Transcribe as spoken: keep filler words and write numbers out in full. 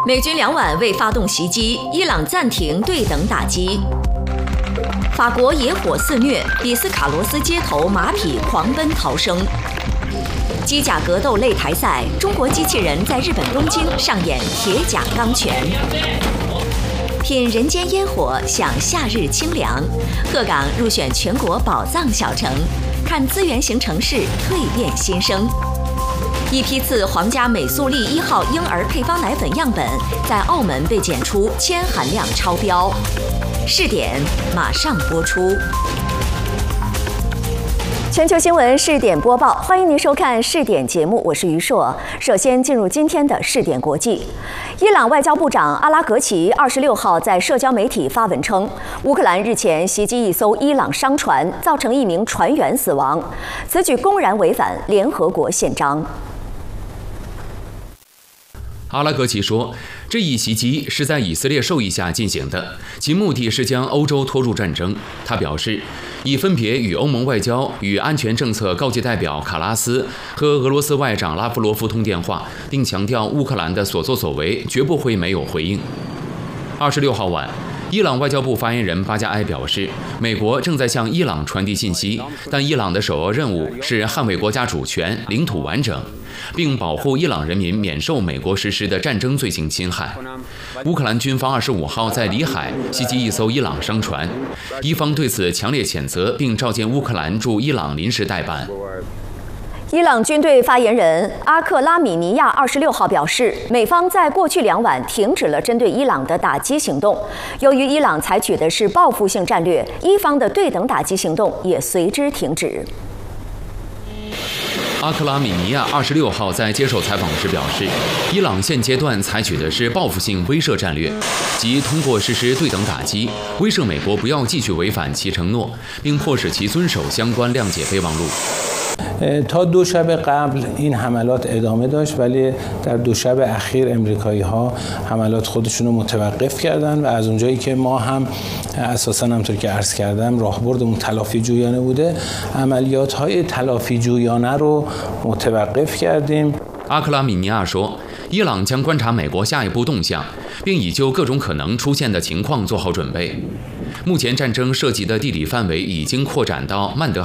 美军两晚未发动袭击，伊朗暂停对等打击。法国野火肆虐，比斯卡罗斯街头马匹狂奔逃生。机甲格斗擂台赛，中国机器人在日本东京上演铁甲钢拳。品人间烟火，享夏日清凉。鹤岗入选全国宝藏小城，看资源型城市蜕变新生。一批次皇家美素丽一号婴儿配方奶粉样本在澳门被检出铅含量超标，试点马上播出。全球新闻试点播报，欢迎您收看试点节目，我是于硕。首先进入今天的试点国际。伊朗外交部长阿拉格齐二十六号在社交媒体发文称，乌克兰日前袭击一艘伊朗商船，造成一名船员死亡，此举公然违反联合国宪章。 阿拉格齐说，这一袭击是在以色列授意下进行的，其目的是将欧洲拖入战争。他表示，已分别与欧盟外交与安全政策高级代表卡拉斯和俄罗斯外长拉夫罗夫通电话，并强调乌克兰的所作所为绝不会没有回应。二十六号晚，伊朗外交部发言人巴加埃表示，美国正在向伊朗传递信息，但伊朗的首要任务是捍卫国家主权、领土完整，并保护伊朗人民免受美国实施的战争罪行侵害。乌克兰军方二十五号在里海袭击一艘伊朗商船，伊方对此强烈谴责，并召见乌克兰驻伊朗临时代办。 伊朗军队发言人阿克拉米尼亚二十六号表示，美方在过去两晚停止了针对伊朗的打击行动。由于伊朗采取的是报复性战略，伊方的对等打击行动也随之停止。 阿克拉米尼亚二十六号在接受采访时表示，伊朗现阶段采取的是报复性威慑战略，即通过实施对等打击，威慑美国不要继续违反其承诺，并迫使其遵守相关谅解备忘录。 تا دو شب قبل این حملات ادامه داشت ولی در دو شب اخیر امریکایی‌ها حملات خودشون رو متوقف کردن و از اونجایی که ما هم اساساً همونطور که عرض کردم راهبردمون تلافی جویانه بوده عملیات‌های تلافی جویانه رو متوقف کردیم。 阿克拉米尼亚说，伊朗将观察美国下一步动向，并已就各种可能出现的情况做好准备。目前战争涉及的地理范围已经扩展到曼德